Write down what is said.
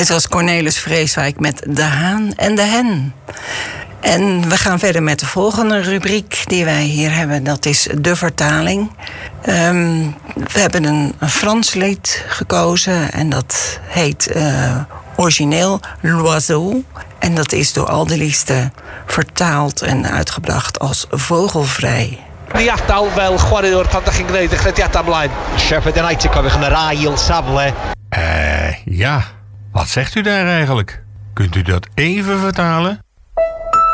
Dit was Cornelis Vreeswijk met De Haan en de Hen. En we gaan verder met de volgende rubriek die wij hier hebben. Dat is de vertaling. We hebben een Frans lied gekozen. En dat heet origineel L'Oiseau. En dat is door Alderliefste vertaald en uitgebracht als Vogelvrij. Niadal fel chwaraewr pan dach chi'n gwneud y chrediadau ymlaen. Shepard yn uit te komen van een ail safle. Ja, wat zegt u daar eigenlijk? Kunt u dat even vertalen?